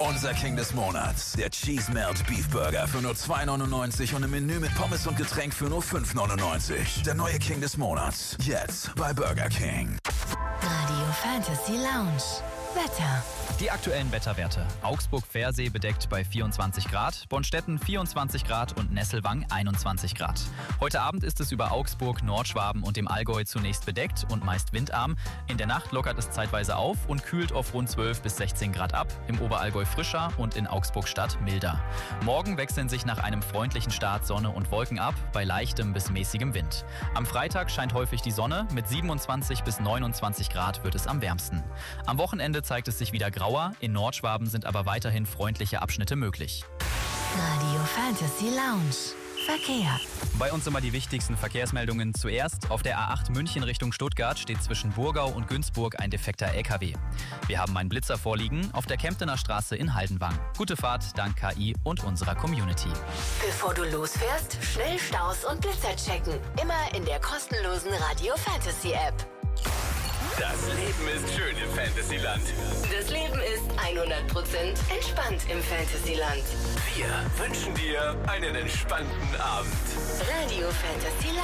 Unser King des Monats. Der Cheese Melt Beef Burger für nur 2,99 und ein Menü mit Pommes und Getränk für nur 5,99. Der neue King des Monats. Jetzt bei Burger King. Radio Fantasy Lounge. Wetter. Die aktuellen Wetterwerte. Augsburg-Versee bedeckt bei 24 Grad, Bonstetten 24 Grad und Nesselwang 21 Grad. Heute Abend ist es über Augsburg, Nordschwaben und dem Allgäu zunächst bedeckt und meist windarm. In der Nacht lockert es zeitweise auf und kühlt auf rund 12 bis 16 Grad ab, im Oberallgäu frischer und in Augsburg-Stadt milder. Morgen wechseln sich nach einem freundlichen Start Sonne und Wolken ab, bei leichtem bis mäßigem Wind. Am Freitag scheint häufig die Sonne, mit 27 bis 29 Grad wird es am wärmsten. Am Wochenende zeigt es sich wieder grauer, in Nordschwaben sind aber weiterhin freundliche Abschnitte möglich. Radio Fantasy Lounge. Verkehr. Bei uns immer die wichtigsten Verkehrsmeldungen zuerst. Auf der A8 München Richtung Stuttgart steht zwischen Burgau und Günzburg ein defekter LKW. Wir haben einen Blitzer vorliegen auf der Kemptener Straße in Haldenwang. Gute Fahrt dank KI und unserer Community. Bevor du losfährst, schnell Staus und Blitzer checken. Immer in der kostenlosen Radio Fantasy App. Das Leben ist schön im Fantasyland. Das Leben ist 100% entspannt im Fantasyland. Wir wünschen dir einen entspannten Abend. Radio Fantasy